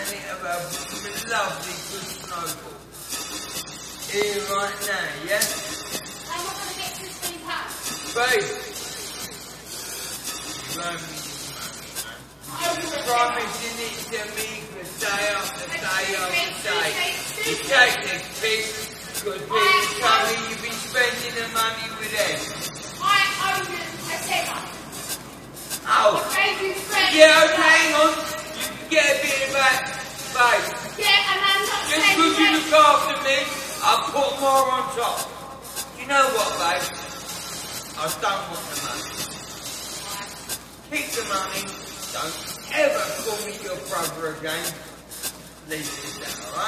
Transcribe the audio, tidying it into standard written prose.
and it have a lovely good snowball. Here right now, yeah? I'm not going to get to £20. Babe, you owe me this money, man. Promising it to me for day after day after day. You take this piece, because people tell me you've been spending the money with them. I owe you a tenner. Oh, yeah, okay, hang on. You can get a bit of that, babe. Yeah, and I'm not Just saying because you look after me, I'll put more on top. You know what, babe? I don't want the money. Keep the money. Don't ever call me your brother again. Leave it at that, alright?